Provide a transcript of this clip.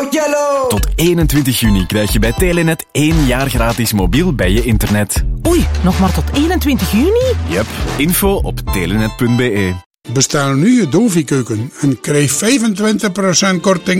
Yellow! Tot 21 juni krijg je bij Telenet 1 jaar gratis mobiel bij je internet. Oei, nog maar tot 21 juni? Yep, info op telenet.be. Bestel nu je Dovi-keuken en krijg 25% korting